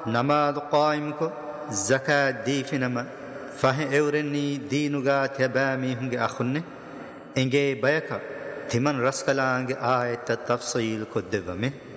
نماذ قائمكو زكاة ديفنما فهي اورني دينوغا تبامي هنگي أخنه انگي بيكا تمن رسكلانگ آية التفصيل كدومه